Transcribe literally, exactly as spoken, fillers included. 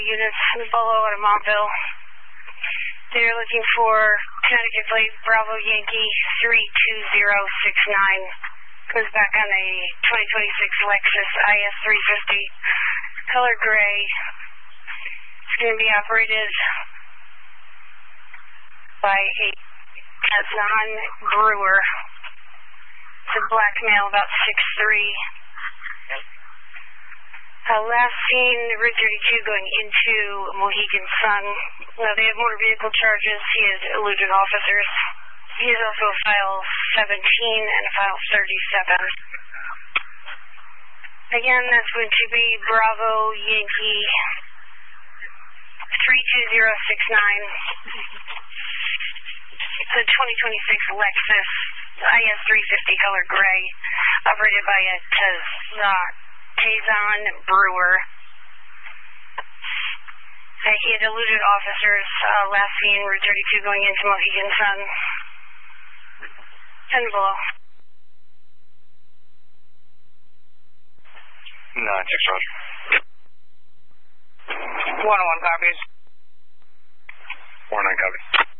Units below out of Montville. They're looking for Connecticut plate Bravo Yankee three two zero six nine. Goes back on a twenty twenty-six Lexus I S three fifty, color gray. It's going to be operated by a Kazan Brewer. It's a black male, about six three. Uh, last seen, Route thirty-two going into Mohegan Sun. Now, they have motor vehicle charges. He has eluded officers. He is also a file seventeen and a file thirty-seven. Again, that's going to be Bravo Yankee three two zero six nine. It's a twenty twenty-six Lexus I S three fifty color gray, operated by a Kazan Brewer. Uh, he had eluded officers. Uh, last seen, Route thirty-two going into Mohegan Sun. ten below. nine six, Roger. one oh one copies. one oh nine copies.